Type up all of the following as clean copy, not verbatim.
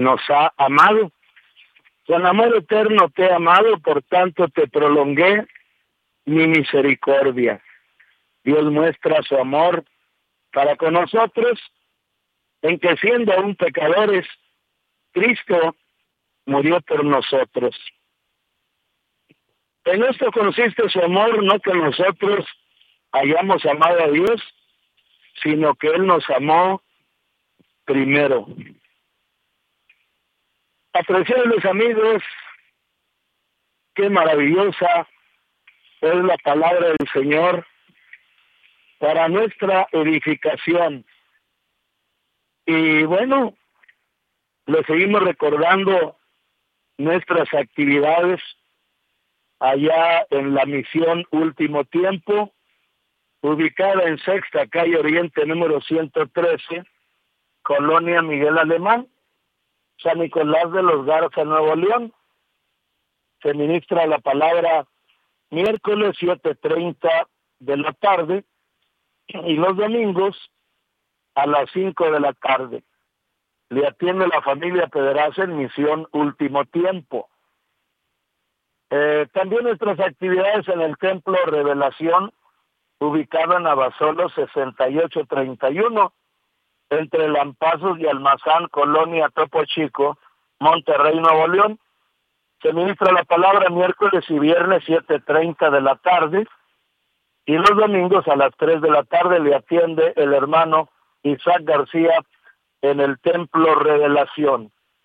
nos ha amado. Con amor eterno te he amado, por tanto te prolongué mi misericordia. Dios muestra su amor para con nosotros, en que siendo aún pecadores, Cristo murió por nosotros. En esto consiste su amor, no que nosotros hayamos amado a Dios, sino que Él nos amó primero. Apreciables amigos, qué maravillosa es la palabra del Señor para nuestra edificación. Y bueno, le seguimos recordando nuestras actividades allá en la misión Último Tiempo, ubicada en Sexta Calle Oriente número 113, Colonia Miguel Alemán, San Nicolás de los Garza, Nuevo León. Se ministra la palabra miércoles 7:30 de la tarde y los domingos a las 5 de la tarde. Le atiende la familia Pedraza en misión Último Tiempo. También nuestras actividades en el Templo Revelación, ubicado en Abasolo 6831, entre Lampazos y Almazán, Colonia Topo Chico, Monterrey, Nuevo León. Se ministra la palabra miércoles y viernes 7:30 de la tarde, y los domingos a las 3 de la tarde le atiende el hermano Isaac García en el Templo Revelación.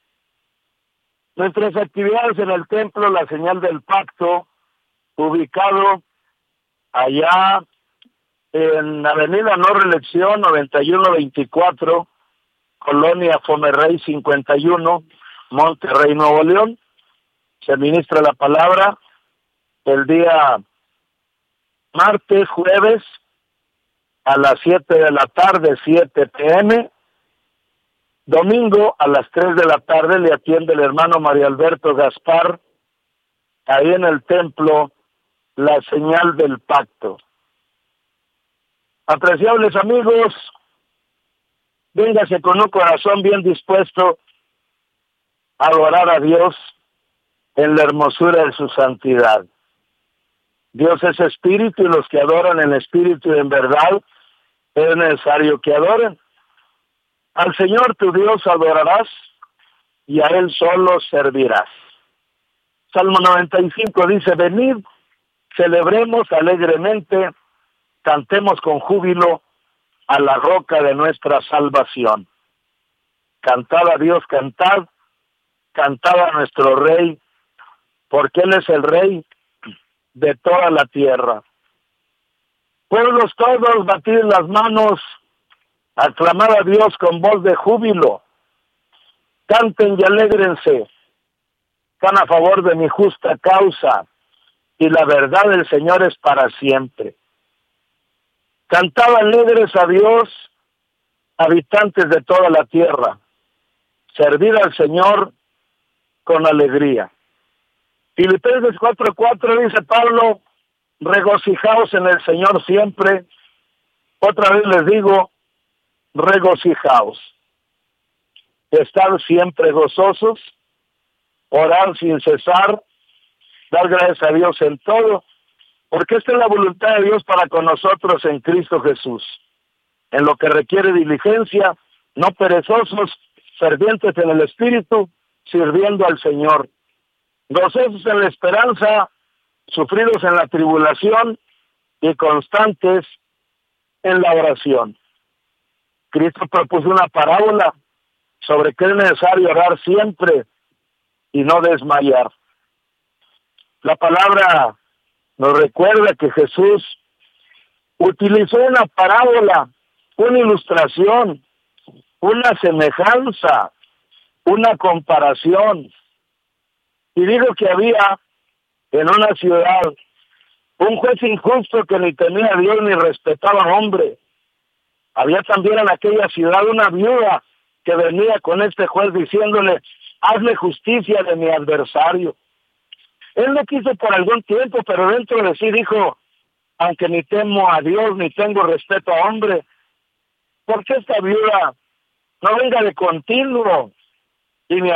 Nuestras actividades en el Templo La Señal del Pacto, ubicado allá en Avenida No Reelección 9124, Colonia Fomerrey 51, Monterrey, Nuevo León. Se ministra la palabra el día martes, jueves, a las 7 de la tarde, 7 p.m., domingo a las 3 de la tarde le atiende el hermano Mario Alberto Gaspar, ahí en el templo La Señal del Pacto. Apreciables amigos, véngase con un corazón bien dispuesto a adorar a Dios en la hermosura de su santidad. Dios es espíritu y los que adoran en espíritu y en verdad es necesario que adoren. Al Señor tu Dios adorarás y a Él solo servirás. Salmo 95 dice: venid, celebremos alegremente, cantemos con júbilo a la roca de nuestra salvación. Cantad a Dios, cantad, cantad a nuestro Rey, porque Él es el Rey de toda la tierra. Pueblos todos, batid las manos, aclamad a Dios con voz de júbilo, canten y alégrense, están a favor de mi justa causa, y la verdad del Señor es para siempre. Cantad alegres a Dios, habitantes de toda la tierra, servid al Señor con alegría. Filipenses 4:4 dice Pablo: regocijaos en el Señor siempre. Otra vez les digo, regocijaos. Estar siempre gozosos, orar sin cesar, dar gracias a Dios en todo, porque esta es la voluntad de Dios para con nosotros en Cristo Jesús. En lo que requiere diligencia, no perezosos, fervientes en el Espíritu, sirviendo al Señor. Gozosos en la esperanza, sufridos en la tribulación y constantes en la oración. Cristo propuso una parábola sobre que es necesario orar siempre y no desmayar. La palabra nos recuerda que Jesús utilizó una parábola, una ilustración, una semejanza, una comparación, y dijo que había en una ciudad un juez injusto que ni temía a Dios ni respetaba a hombre. Había también en aquella ciudad una viuda que venía con este juez diciéndole: hazle justicia de mi adversario. Él no quiso por algún tiempo, pero dentro de sí dijo: aunque ni temo a Dios ni tengo respeto a hombre, ¿por qué esta viuda no venga de continuo Y mi